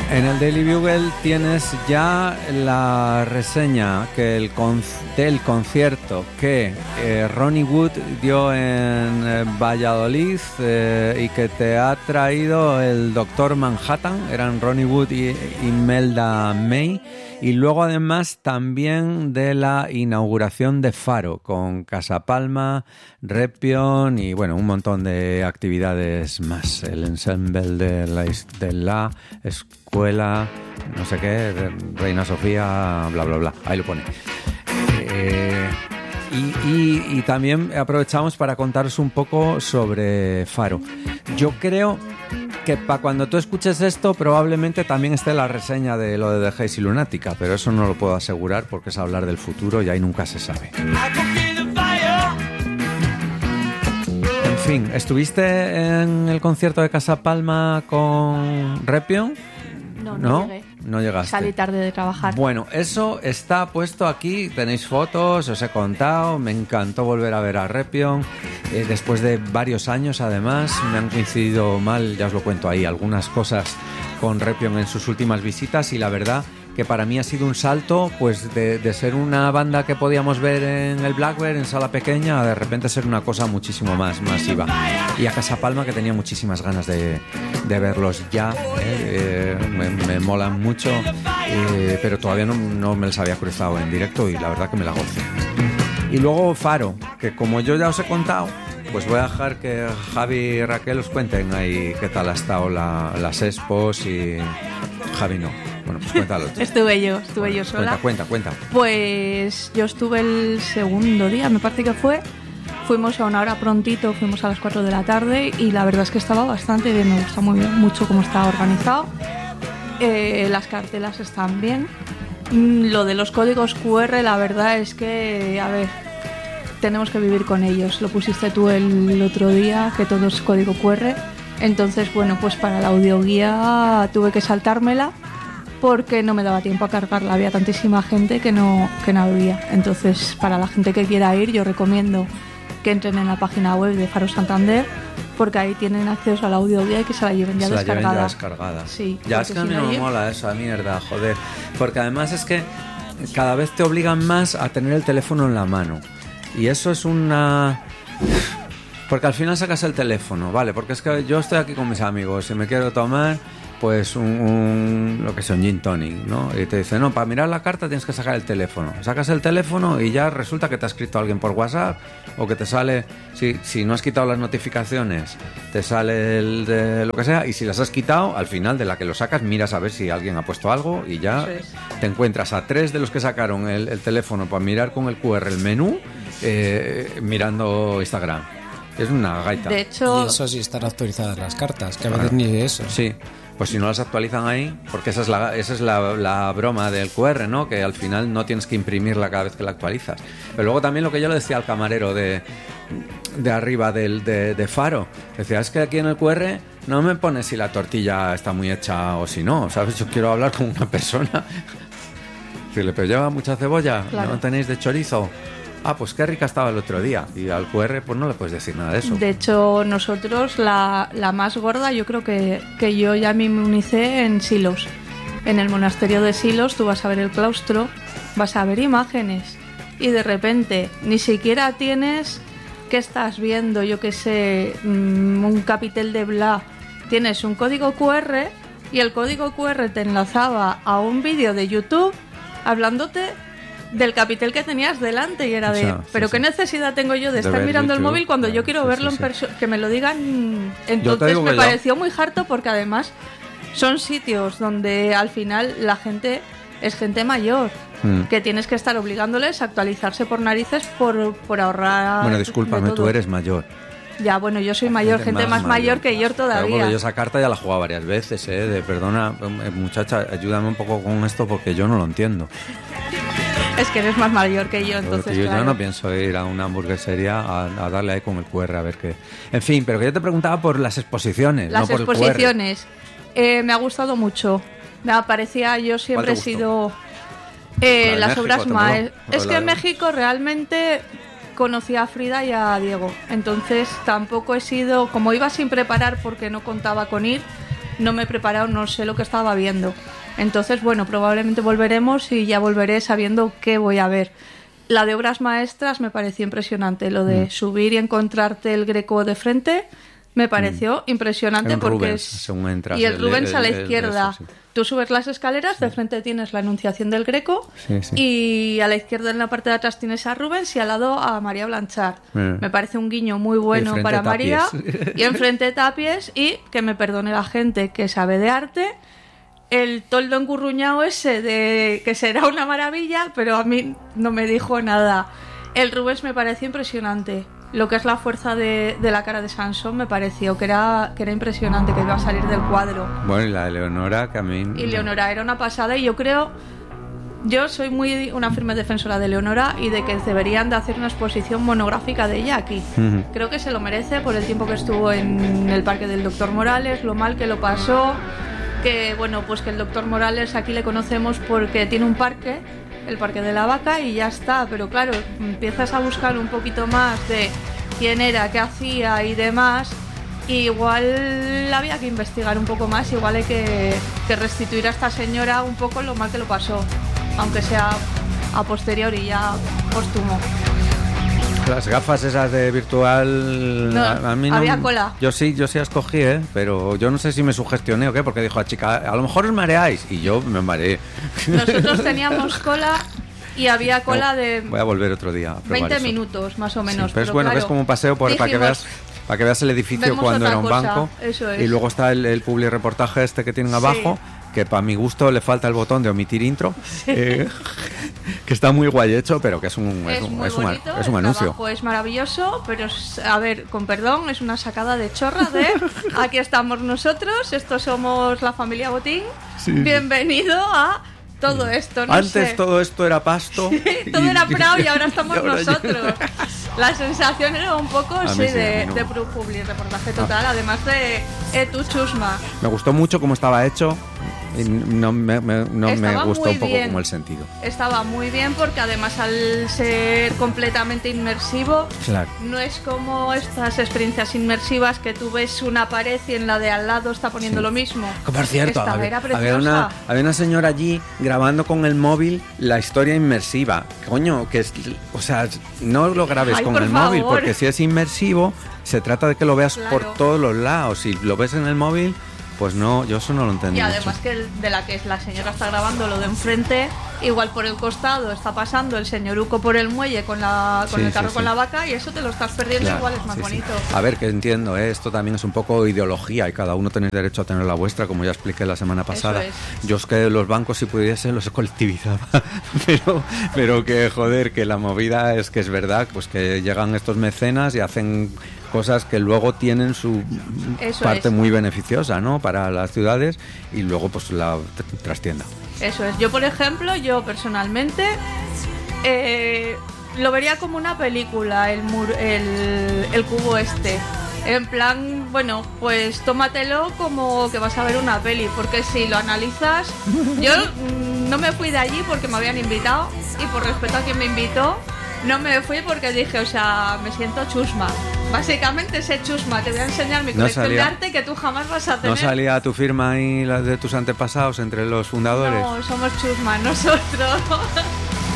En el Daily Bugle tienes ya la reseña del concierto que Ronnie Wood dio en Valladolid y que te ha traído el Doctor Manhattan. Eran Ronnie Wood y Imelda May. Y luego además también de la inauguración de Faro con Casapalma, Repion y bueno, un montón de actividades más. El ensemble de la escuela, no sé qué, Reina Sofía, bla bla bla, ahí lo pone. Y también aprovechamos para contaros un poco sobre Faro. Yo creo que para cuando tú escuches esto probablemente también esté la reseña de lo de The Hazy Lunática, pero eso no lo puedo asegurar porque es hablar del futuro y ahí nunca se sabe. En fin, ¿estuviste en el concierto de Casapalma con Repion? No llegué. No llegaste. Salí tarde de trabajar. Bueno, eso está puesto aquí, tenéis fotos, os he contado, me encantó volver a ver a Repion, después de varios años además, me han coincidido mal, ya os lo cuento ahí, algunas cosas con Repion en sus últimas visitas y la verdad que para mí ha sido un salto pues de ser una banda que podíamos ver en el Blackbird, en sala pequeña, a de repente ser una cosa muchísimo más masiva. Y a Casapalma, que tenía muchísimas ganas de verlos ya, me molan mucho, pero todavía no me les había cruzado en directo y la verdad que me la gocé. Y luego Faro, que como yo ya os he contado, pues voy a dejar que Javi y Raquel os cuenten ahí qué tal ha estado las expos y Javi no. Bueno, pues cuéntalo tú. Estuve yo sola. Cuenta. Pues yo estuve el segundo día, me parece que fue. Fuimos a una hora prontito, fuimos a las 4 de la tarde y la verdad es que estaba bastante bien, me gusta muy bien, mucho cómo está organizado. Las cartelas están bien. Lo de los códigos QR, la verdad es que, a ver, tenemos que vivir con ellos. Lo pusiste tú el otro día, que todo es código QR. Entonces, bueno, pues para la audioguía tuve que saltármela porque no me daba tiempo a cargarla. Había tantísima gente que no había. Entonces, para la gente que quiera ir, yo recomiendo que entren en la página web de Faro Santander, porque ahí tienen acceso a la audioguía y que se la lleven ya descargada. Sí, ya es que a mí no me mola esa mierda, joder. Porque además es que cada vez te obligan más a tener el teléfono en la mano. Y eso es una... Porque al final sacas el teléfono, ¿vale? Porque es que yo estoy aquí con mis amigos y me quiero tomar pues lo que es un gin tonic, ¿no? Y te dicen, no, para mirar la carta tienes que sacar el teléfono. Sacas el teléfono y ya resulta que te ha escrito alguien por WhatsApp o que te sale, si no has quitado las notificaciones, te sale el de lo que sea, y si las has quitado, al final de la que lo sacas miras a ver si alguien ha puesto algo y ya te encuentras a 3 de los que sacaron el teléfono para mirar con el QR el menú mirando Instagram. Es una gaita. De hecho, y eso sí están actualizadas las cartas, que a veces ni de eso. Sí, pues si no las actualizan ahí, porque esa es la broma del QR, ¿no? Que al final no tienes que imprimirla cada vez que la actualizas. Pero luego también lo que yo le decía al camarero de arriba de Faro, decía, es que aquí en el QR no me pone si la tortilla está muy hecha o si no, ¿sabes? Yo quiero hablar con una persona. Decirle, pero lleva mucha cebolla, claro. ¿No tenéis de chorizo? Ah, pues qué rica estaba el otro día. Y al QR pues no le puedes decir nada de eso. De hecho, nosotros la más gorda, yo creo que yo ya me inmunicé en Silos. En el monasterio de Silos tú vas a ver el claustro, vas a ver imágenes y de repente ni siquiera tienes que estás viendo, yo qué sé, un capitel de bla. Tienes un código QR y el código QR te enlazaba a un vídeo de YouTube hablándote del capitel que tenías delante y era de, pero qué necesidad tengo yo de estar mirando YouTube, el móvil cuando yo quiero verlo en persona, que me lo digan. Entonces me pareció muy harto porque además son sitios donde al final la gente es gente mayor, que tienes que estar obligándoles a actualizarse por narices por ahorrar. Bueno, discúlpame, tú eres mayor. Ya, bueno, yo soy mayor, gente más mayor que yo todavía. Claro, porque yo esa carta ya la he jugado varias veces, de perdona, muchacha, ayúdame un poco con esto porque yo no lo entiendo. Es que eres más mayor que yo, entonces yo claro. No pienso ir a una hamburguesería a darle ahí con el QR a ver qué... En fin, pero que yo te preguntaba por las exposiciones, las no por exposiciones. el QR. Me ha gustado mucho. Me parecía, yo siempre he sido... las México, obras más... Es que en México realmente conocí a Frida y a Diego. Entonces tampoco he sido... Como iba sin preparar porque no contaba con ir, no me he preparado, no sé lo que estaba viendo. Entonces, bueno, probablemente volveremos y ya volveré sabiendo qué voy a ver. La de obras maestras me pareció impresionante, lo de subir y encontrarte el Greco de frente me pareció impresionante Un porque Rubens, según entras, y el Rubens a la el izquierda. eso, sí. Tú subes las escaleras, de frente tienes la Anunciación del Greco Sí. y a la izquierda en la parte de atrás tienes a Rubens y al lado a María Blanchard. Me parece un guiño muy bueno frente para María Tapies. y enfrente Tapies y que me perdone la gente que sabe de arte. El toldo encurruñado ese de que será una maravilla, pero a mí no me dijo nada. El Rubens me pareció impresionante. Lo que es la fuerza de la cara de Sansón me pareció que era impresionante, que iba a salir del cuadro. Bueno, y la de Leonora, que a mí... Y Leonora era una pasada y yo soy una firme defensora de Leonora y de que deberían de hacer una exposición monográfica de ella aquí. Creo que se lo merece por el tiempo que estuvo en el parque del Doctor Morales, lo mal que lo pasó, que bueno, pues que el Doctor Morales aquí le conocemos porque tiene un parque, el Parque de la Vaca, y ya está, pero claro, empiezas a buscar un poquito más de quién era, qué hacía y demás, y igual había que investigar un poco más, igual hay que restituir a esta señora un poco lo mal que lo pasó, aunque sea a posteriori, ya póstumo. Las gafas esas de virtual... No, a mí no, había cola. Yo sí escogí, pero yo no sé si me sugestioné o qué, porque dijo a chica, a lo mejor os mareáis, y yo me mareé. Nosotros teníamos cola y había cola de Voy a volver otro día a probar 20 eso. minutos más o menos. Sí, pero es bueno, claro, que es como un paseo para que dijimos, veas el edificio vemos cuando otra era un cosa, banco. eso es. Y luego está el publi reportaje este que tienen abajo, que para mi gusto le falta el botón de omitir intro, que está muy guay hecho, pero que es un anuncio. El trabajo es maravilloso, pero a ver, con perdón, es una sacada de chorra de aquí estamos nosotros, estos somos la familia Botín, bienvenido a todo esto, no Antes sé. todo esto era pasto. Todo era prao y ahora estamos y ahora nosotros. La sensación era un poco A mí sí, sí, a mí no. de publi, reportaje total, además de tu chusma. Me gustó mucho cómo estaba hecho. Y no me gustó muy un poco bien. como el sentido. Estaba muy bien porque además al ser completamente inmersivo, Claro. no es como estas experiencias inmersivas que tú ves una pared y en la de al lado está poniendo lo mismo. Que por cierto, Esta era preciosa. había una señora allí grabando con el móvil la historia inmersiva. Coño, o sea, no lo grabes Ay, con por el móvil, favor. porque si es inmersivo, se trata de que lo veas Claro. por todos los lados. Si lo ves en el móvil, pues no, yo eso no lo entendí Y mucho. además que de la que la señora está grabando lo de enfrente, igual por el costado está pasando el señoruco por el muelle con el carro con la vaca y eso te lo estás perdiendo, Claro, igual es más sí, sí. bonito. A ver, que entiendo, esto también es un poco ideología y cada uno tenéis derecho a tener la vuestra, como ya expliqué la semana pasada. Eso Yo es que los bancos, si pudiese, los colectivizaba. pero que, joder, que la movida es que es verdad, pues que llegan estos mecenas y hacen cosas que luego tienen su Eso parte es. muy beneficiosa, ¿no?, para las ciudades y luego pues la trastienda. Eso es. Yo, por ejemplo, personalmente lo vería como una película, el cubo este. En plan, bueno, pues tómatelo como que vas a ver una peli, porque si lo analizas, yo no me fui de allí porque me habían invitado y por respeto a quien me invitó, no me fui porque dije, o sea, me siento chusma. Básicamente ese chusma, te voy a enseñar mi colección de arte que tú jamás vas a tener. ¿No salía tu firma y la de tus antepasados entre los fundadores? No, somos chusma nosotros.